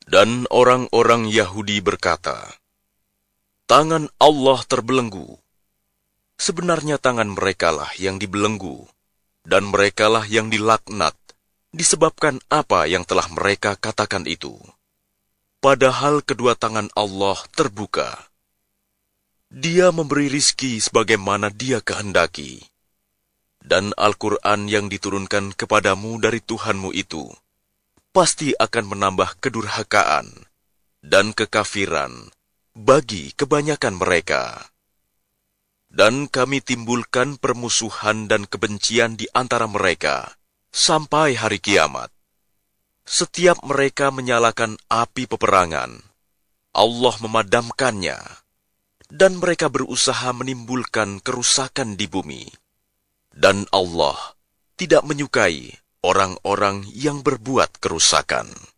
Dan orang-orang Yahudi berkata, tangan Allah terbelenggu. Sebenarnya tangan merekalah yang dibelenggu, dan merekalah yang dilaknat, disebabkan apa yang telah mereka katakan itu. Padahal kedua tangan Allah terbuka. Dia memberi rizki sebagaimana Dia kehendaki. Dan Al-Quran yang diturunkan kepadamu dari Tuhanmu itu pasti akan menambah kedurhakaan dan kekafiran bagi kebanyakan mereka. Dan kami timbulkan permusuhan dan kebencian di antara mereka sampai hari kiamat. Setiap mereka menyalakan api peperangan, Allah memadamkannya, dan mereka berusaha menimbulkan kerusakan di bumi. Dan Allah tidak menyukai orang-orang yang berbuat kerusakan.